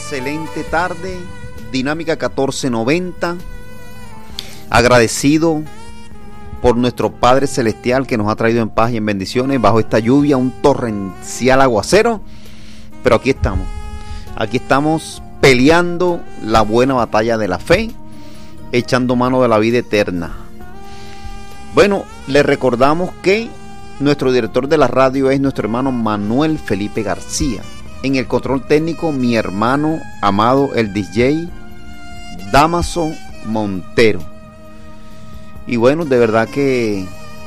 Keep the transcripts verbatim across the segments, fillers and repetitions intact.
excelente tarde, Dinámica catorce noventa, agradecido por nuestro Padre Celestial que nos ha traído en paz y en bendiciones bajo esta lluvia, un torrencial aguacero, pero aquí estamos, aquí estamos peleando la buena batalla de la fe, echando mano de la vida eterna. Bueno, les recordamos que nuestro director de la radio es nuestro hermano Manuel Felipe García. En el control técnico, mi hermano amado, el D J Damaso Montero. Y bueno, de verdad que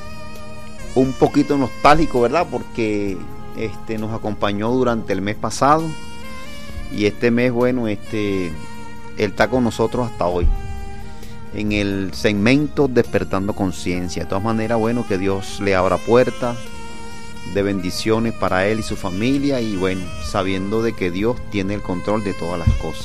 un poquito nostálgico, ¿verdad? Porque este nos acompañó durante el mes pasado. Y este mes, bueno, este él está con nosotros hasta hoy. En el segmento Despertando Conciencia. De todas maneras, bueno, que Dios le abra puertas de bendiciones para él y su familia, y bueno, sabiendo de que Dios tiene el control de todas las cosas.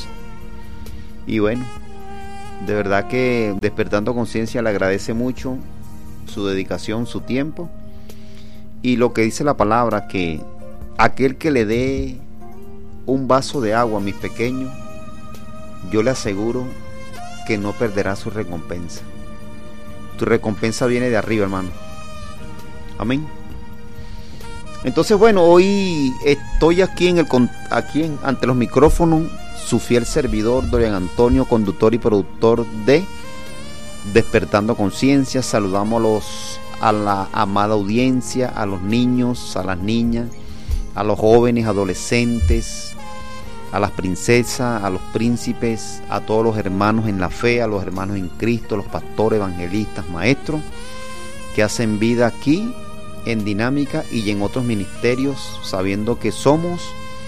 Y bueno, de verdad que Despertando Conciencia le agradece mucho su dedicación, su tiempo, y lo que dice la palabra, que aquel que le dé un vaso de agua a mis pequeños, yo le aseguro que no perderá su recompensa. Tu recompensa viene de arriba, hermano. Amén. Entonces, bueno, hoy estoy aquí en el aquí en, ante los micrófonos, su fiel servidor Dorian Antonio, conductor y productor de Despertando Conciencia. Saludamos a los a la amada audiencia, a los niños, a las niñas, a los jóvenes, adolescentes, a las princesas, a los príncipes, a todos los hermanos en la fe, a los hermanos en Cristo, los pastores, evangelistas, maestros que hacen vida aquí en Dinámica y en otros ministerios, sabiendo que somos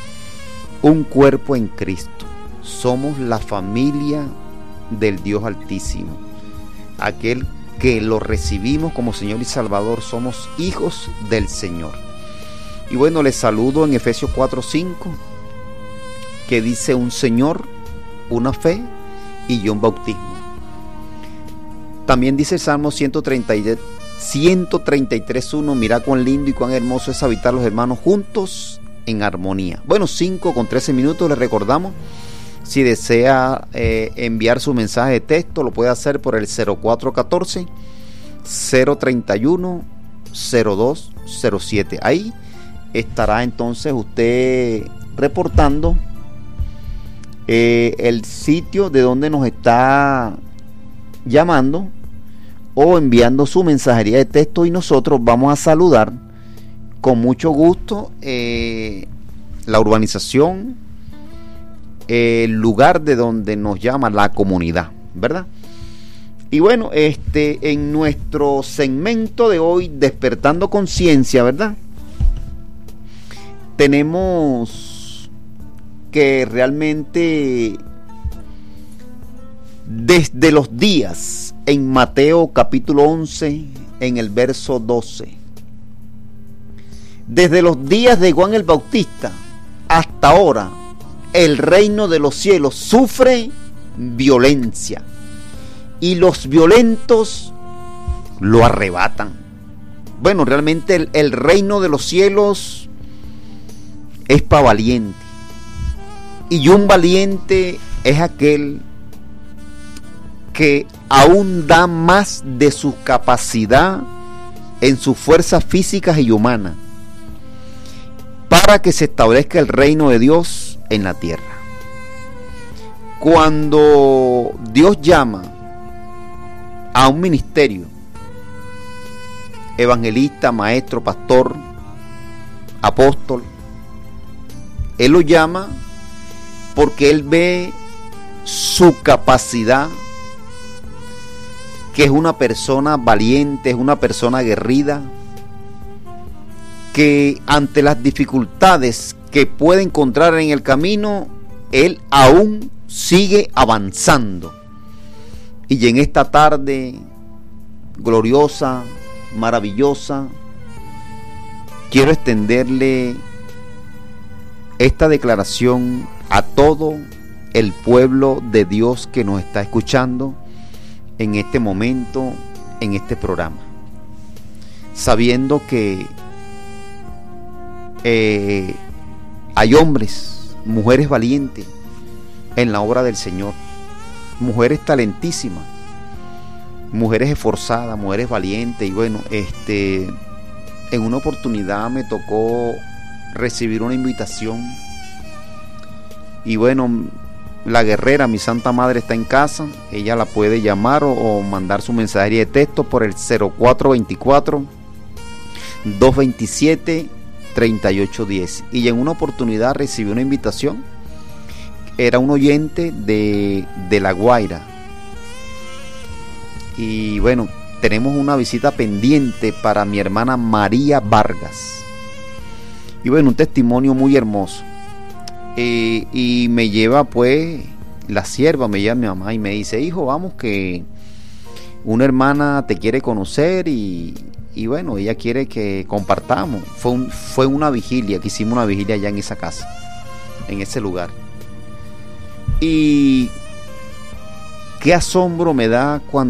un cuerpo en Cristo, somos la familia del Dios Altísimo, aquel que lo recibimos como Señor y Salvador, somos hijos del Señor. Y bueno, les saludo en Efesios cuatro cinco, que dice: un Señor, una fe y un bautismo. También dice el Salmo ciento treinta y tres uno, mira cuán lindo y cuán hermoso es habitar los hermanos juntos en armonía. Bueno, cinco con trece minutos, les recordamos, si desea eh, enviar su mensaje de texto, lo puede hacer por el cero cuatro uno cuatro, cero tres uno, cero dos cero siete. Ahí estará entonces usted reportando eh, el sitio de donde nos está llamando o enviando su mensajería de texto, y nosotros vamos a saludar con mucho gusto eh, la urbanización, eh, el lugar de donde nos llama la comunidad, ¿verdad? Y bueno, este en nuestro segmento de hoy, Despertando Conciencia, ¿verdad? Tenemos que realmente desde los días en Mateo capítulo once, en el verso doce, desde los días de Juan el Bautista hasta ahora, el reino de los cielos sufre violencia y los violentos lo arrebatan. Bueno, realmente el, el reino de los cielos es para valiente, y un valiente es aquel que aún da más de su capacidad en sus fuerzas físicas y humanas para que se establezca el reino de Dios en la tierra. Cuando Dios llama a un ministerio, evangelista, maestro, pastor, apóstol, Él lo llama porque Él ve su capacidad, que es una persona valiente, es una persona aguerrida, que ante las dificultades que puede encontrar en el camino, él aún sigue avanzando. Y en esta tarde gloriosa, maravillosa, quiero extenderle esta declaración a todo el pueblo de Dios que nos está escuchando en este momento, en este programa, sabiendo que eh, hay hombres, mujeres valientes en la obra del Señor. Mujeres talentísimas, mujeres esforzadas, mujeres valientes. Y bueno, este, en una oportunidad me tocó recibir una invitación. Y bueno, la guerrera, mi Santa Madre, está en casa. Ella la puede llamar o, o mandar su mensajería de texto por el cero cuatro veinticuatro, dos veintisiete, treinta y ocho diez. Y en una oportunidad recibí una invitación. Era un oyente de, de La Guaira. Y bueno, tenemos una visita pendiente para mi hermana María Vargas. Y bueno, un testimonio muy hermoso. Eh, y me lleva pues la sierva, me lleva mi mamá y me dice: hijo, vamos que una hermana te quiere conocer y, y bueno, ella quiere que compartamos. Fue, un, fue una vigilia, que hicimos una vigilia allá en esa casa, en ese lugar. Y qué asombro me da cuando